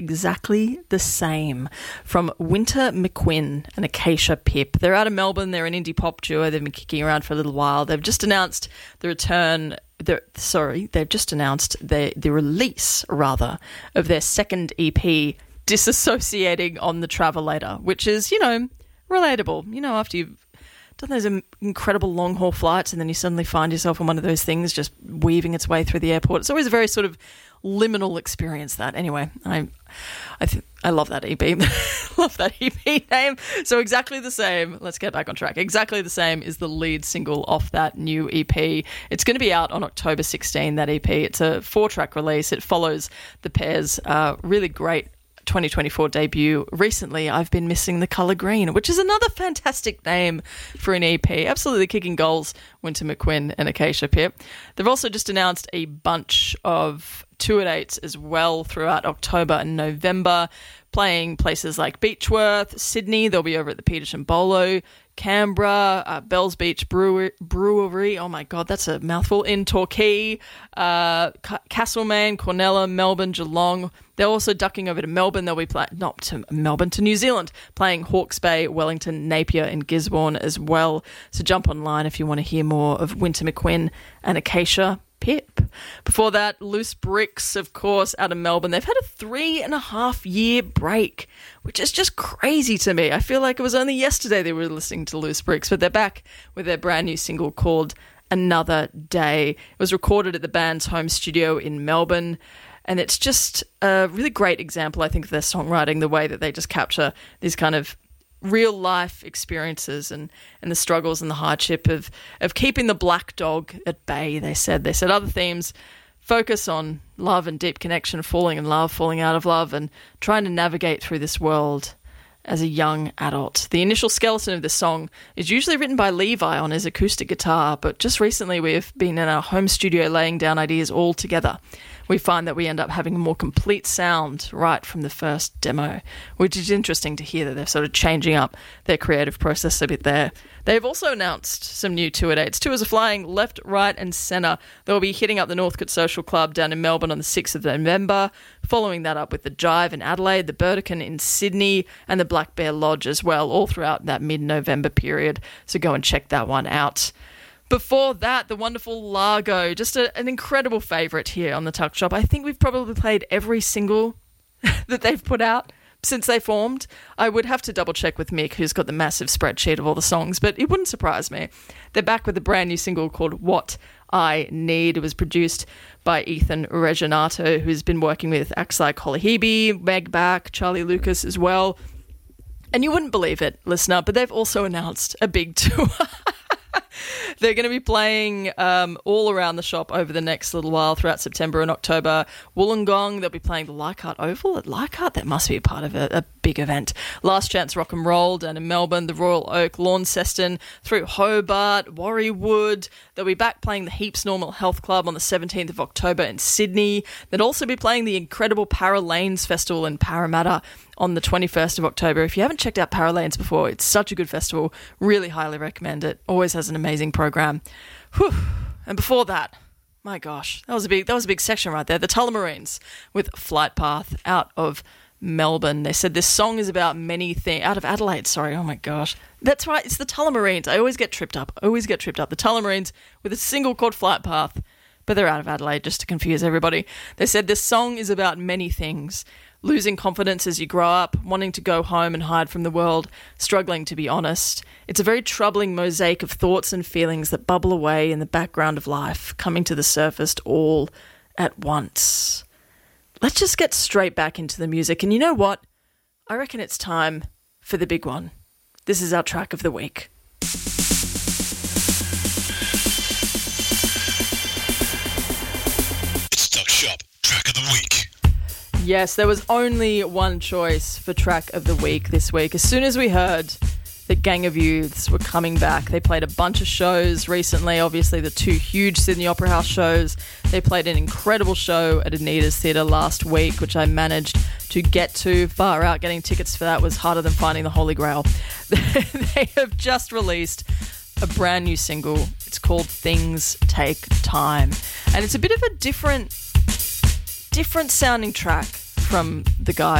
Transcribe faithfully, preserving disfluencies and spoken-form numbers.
Exactly the Same from Winter McQuinn and Acacia Pip. They're out of Melbourne. They're an indie pop duo. They've been kicking around for a little while. They've just announced the return, the, sorry, they've just announced the, the release, rather, of their second E P, Disassociating on the Travelator, which is, you know, relatable. You know, after you've done those incredible long-haul flights and then you suddenly find yourself on one of those things just weaving its way through the airport. It's always a very sort of liminal experience, that. Anyway, I I th- I love that E P. Love that E P name. So Exactly the Same, let's get back on track. Exactly the Same is the lead single off that new E P. It's going to be out on October sixteenth, that E P. It's a four-track release. It follows the pair's uh, really great twenty twenty-four debut. Recently, I've Been Missing the Colour Green, which is another fantastic name for an E P. Absolutely kicking goals, Winter McQuinn and Acacia Pip. They've also just announced a bunch of tour dates as well throughout October and November, playing places like Beechworth, Sydney. They'll be over at the Petersham Bolo, Canberra, uh, Bells Beach Brewery, Brewery. Oh my God, that's a mouthful. In Torquay, uh, C- Castlemaine, Cornella, Melbourne, Geelong. They're also ducking over to Melbourne. They'll be playing, not to Melbourne, to New Zealand, playing Hawke's Bay, Wellington, Napier and Gisborne as well. So jump online if you want to hear more of Winter McQuinn and Acacia Pip. Before that, Loose Bricks, of course, out of Melbourne. They've had a three and a half year break, which is just crazy to me. I feel like it was only yesterday they were listening to Loose Bricks, but they're back with their brand new single called Another Day. It was recorded at the band's home studio in Melbourne, and it's just a really great example, I think, of their songwriting, the way that they just capture these kind of real life experiences and, and the struggles and the hardship of, of keeping the black dog at bay, they said. They said other themes focus on love and deep connection, falling in love, falling out of love, and trying to navigate through this world as a young adult. The initial skeleton of the song is usually written by Levi on his acoustic guitar, but just recently we have been in our home studio laying down ideas all together. We find that we end up having a more complete sound right from the first demo, which is interesting to hear that they're sort of changing up their creative process a bit there. They've also announced some new tour dates. Tours are flying left, right and centre. They'll be hitting up the Northcote Social Club down in Melbourne on the sixth of November, following that up with the Jive in Adelaide, the Burdekin in Sydney and the Black Bear Lodge as well, all throughout that mid-November period. So go and check that one out. Before that, the wonderful Largo, just a, an incredible favourite here on the Tuck Shop. I think we've probably played every single that they've put out since they formed. I would have to double check with Mick, who's got the massive spreadsheet of all the songs, but it wouldn't surprise me. They're back with a brand new single called What I Need. It was produced by Ethan Reginato, who's been working with acts like Holly Hebe, Meg Back, Charlie Lucas as well. And you wouldn't believe it, listener, but they've also announced a big tour. They're going to be playing um, all around the shop over the next little while throughout September and October. Wollongong, they'll be playing the Leichhardt Oval at Leichhardt. That must be a part of a, a big event. Last Chance Rock and Roll down in Melbourne, the Royal Oak, Launceston, through Hobart, Warriewood. They'll be back playing the Heaps Normal Health Club on the seventeenth of October in Sydney. They'll also be playing the incredible Para Lanes Festival in Parramatta on the twenty-first of October. If you haven't checked out Para Lanes before, it's such a good festival. Really highly recommend it. Always has an amazing program. Whew. And before that, my gosh, that was a big that was a big section right there. The Tullamarines with Flight Path out of Melbourne. They said this song is about many things. Out of Adelaide, sorry. Oh my gosh. That's right. It's the Tullamarines. I always get tripped up. I always get tripped up. The Tullamarines with a single called Flight Path, but they're out of Adelaide just to confuse everybody. They said this song is about many things. Losing confidence as you grow up, wanting to go home and hide from the world, struggling to be honest. It's a very troubling mosaic of thoughts and feelings that bubble away in the background of life, coming to the surface all at once. Let's just get straight back into the music. And you know what? I reckon it's time for the big one. This is our track of the week. It's Tuck Shop Track of the Week. Yes, there was only one choice for track of the week this week. As soon as we heard that Gang of Youths were coming back, they played a bunch of shows recently, obviously the two huge Sydney Opera House shows. They played an incredible show at Anita's Theatre last week, which I managed to get to. Far out, getting tickets for that was harder than finding the Holy Grail. They have just released a brand new single. It's called Things Take Time. And it's a bit of a different... different sounding track from the guy